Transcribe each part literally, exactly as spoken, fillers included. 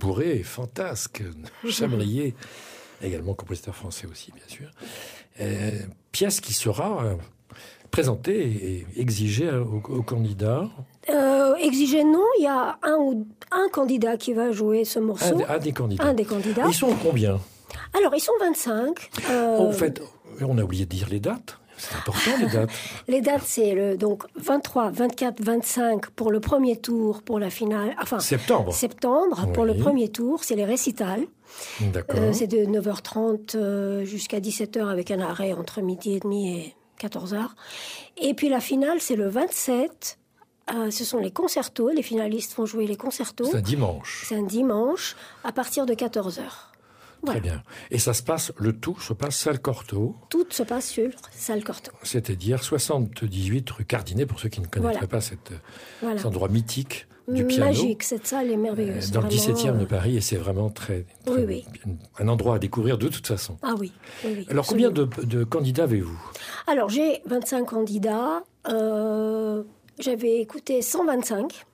bourré et fantasque. Chabrier, également compositeur français aussi, bien sûr. Euh, pièce qui sera euh, présentée et exigée aux, aux candidats. Euh, exigé, non. Il y a un ou un candidat qui va jouer ce morceau. Un, un des candidats. Un des candidats. Ils sont combien? Alors, ils sont vingt-cinq. Euh... En fait, on a oublié de dire les dates. C'est important, les dates. Les dates, c'est le, donc vingt-trois, vingt-quatre, vingt-cinq pour le premier tour, pour la finale. Enfin, septembre. Septembre, oui. Pour le premier tour, c'est les récitals. D'accord. Euh, c'est de neuf heures trente euh, jusqu'à dix-sept heures avec un arrêt entre midi et demi et quatorze heures. Et puis la finale, c'est le vingt-sept. Euh, ce sont les concertos. Les finalistes vont jouer les concertos. C'est un dimanche. C'est un dimanche à partir de quatorze heures. Très Voilà. bien. Et ça se passe, le tout se passe salle Cortot. Tout se passe sur salle Cortot. C'est-à-dire soixante-dix-huit rue Cardinet, pour ceux qui ne connaîtraient voilà. pas cette, voilà. cet endroit mythique du piano. Magique, cette salle est merveilleuse. Euh, dans vraiment, le dix-septième euh... de Paris, et c'est vraiment très, très oui, oui. un endroit à découvrir de toute façon. Ah oui. oui, oui Alors, combien de, de candidats avez-vous? Alors, j'ai vingt-cinq candidats. Euh, j'avais écouté cent vingt-cinq.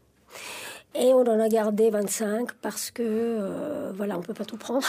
Et on en a gardé vingt-cinq parce que, euh, voilà, on ne peut pas tout prendre.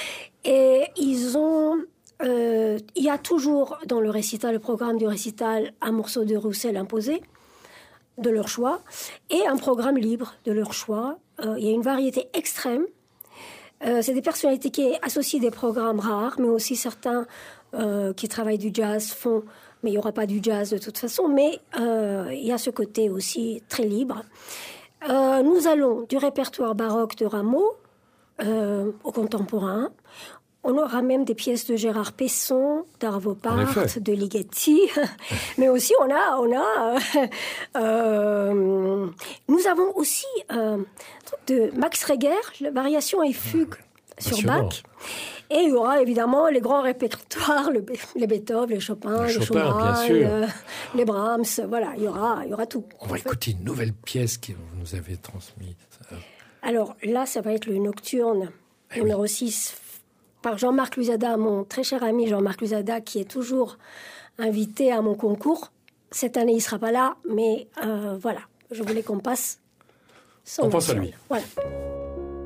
Et ils ont... Euh, il y a toujours dans le récital, le programme du récital, un morceau de Roussel imposé, de leur choix, et un programme libre de leur choix. Euh, il y a une variété extrême. Euh, c'est des personnalités qui associent des programmes rares, mais aussi certains euh, qui travaillent du jazz font... Mais il n'y aura pas du jazz de toute façon, mais euh, il y a ce côté aussi très libre. Euh, nous allons du répertoire baroque de Rameau euh, au contemporain. On aura même des pièces de Gérard Pesson, d'Arvo Pärt, de Ligeti. Mais aussi, on a... On a euh, euh, nous avons aussi euh, de Max Reger, la variation et fugue sur Bach. Et il y aura évidemment les grands répertoires, le, les Beethoven, les Chopin, le les Chopin, Schumann, euh, les Brahms. Voilà, il y aura, il y aura tout. On va écouter une nouvelle pièce que vous nous avez transmise. Alors là, ça va être le Nocturne, eh numéro oui. six, par Jean-Marc Luzada, mon très cher ami Jean-Marc Luzada, qui est toujours invité à mon concours. Cette année, il ne sera pas là, mais euh, voilà, je voulais qu'on passe son On pense à lui. Voilà.